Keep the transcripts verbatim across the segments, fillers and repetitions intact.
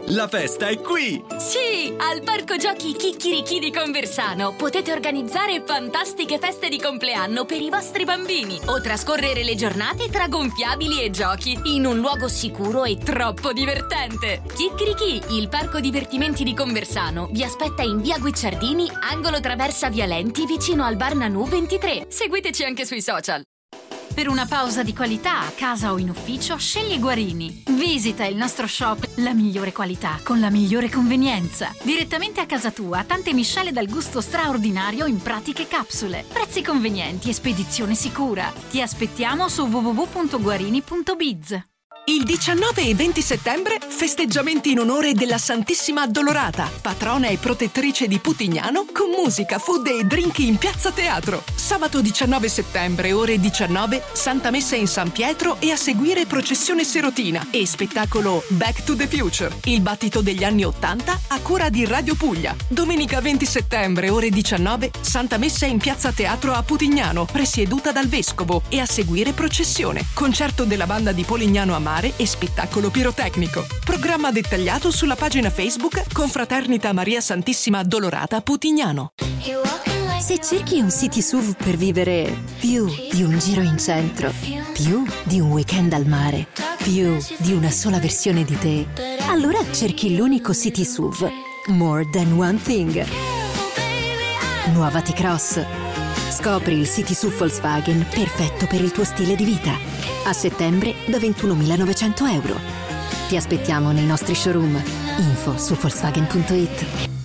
la festa è qui! Sì, al Parco Giochi Chicchirichì di Conversano potete organizzare fantastiche feste di compleanno per i vostri bambini o trascorrere le giornate tra gonfiabili e giochi in un luogo sicuro e troppo divertente. Chicchirichì, il parco divertimenti di Conversano, vi aspetta in via Guicciardini, angolo Traversa Vialenti, vicino al Bar Nanù ventitré. Seguiteci anche sui social. Per una pausa di qualità a casa o in ufficio, scegli Guarini. Visita il nostro shop, la migliore qualità con la migliore convenienza. Direttamente a casa tua, tante miscele dal gusto straordinario in pratiche capsule. Prezzi convenienti e spedizione sicura. Ti aspettiamo su w w w punto guarini punto biz. Il diciannove e venti settembre festeggiamenti in onore della Santissima Addolorata, patrona e protettrice di Putignano, con musica, food e drink in Piazza Teatro. Sabato diciannove settembre, ore diciannove, Santa Messa in San Pietro e a seguire processione serotina e spettacolo Back to the Future, il battito degli anni ottanta a cura di Radio Puglia. Domenica venti settembre, ore diciannove, Santa Messa in Piazza Teatro a Putignano, presieduta dal Vescovo e a seguire processione. Concerto della banda di Polignano a Mare e spettacolo pirotecnico. Programma dettagliato sulla pagina Facebook Confraternita Maria Santissima Addolorata Putignano. Se cerchi un city S U V per vivere più di un giro in centro, più di un weekend al mare, più di una sola versione di te, allora cerchi l'unico city S U V More Than One Thing. Nuova T-Cross. Scopri il city S U V Volkswagen perfetto per il tuo stile di vita. A settembre da ventunomilanovecento euro. Ti aspettiamo nei nostri showroom. Info su volkswagen punto it.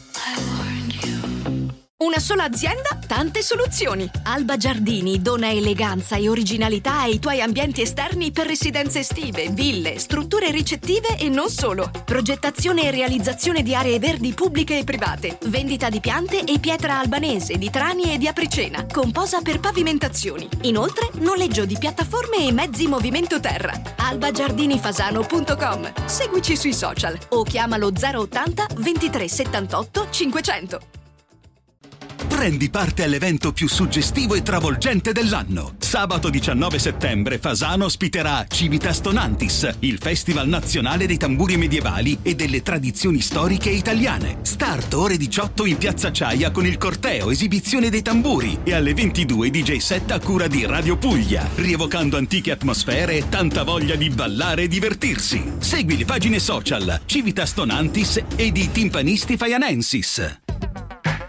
Una sola azienda, tante soluzioni. Alba Giardini dona eleganza e originalità ai tuoi ambienti esterni per residenze estive, ville, strutture ricettive e non solo. Progettazione e realizzazione di aree verdi pubbliche e private. Vendita di piante e pietra albanese, di trani e di apricena. Con posa per pavimentazioni. Inoltre, noleggio di piattaforme e mezzi movimento terra. albagiardinifasano punto com. Seguici sui social o chiamalo zero ottanta ventitré settantotto cinquecento. Prendi parte all'evento più suggestivo e travolgente dell'anno. Sabato diciannove settembre Fasano ospiterà Civitas Tonantis, il festival nazionale dei tamburi medievali e delle tradizioni storiche italiane. Start ore diciotto in Piazza Ciaia con il corteo, esibizione dei tamburi e alle ventidue D J set a cura di Radio Puglia, rievocando antiche atmosfere e tanta voglia di ballare e divertirsi. Segui le pagine social Civitas Tonantis e di Timpanisti Faianensis.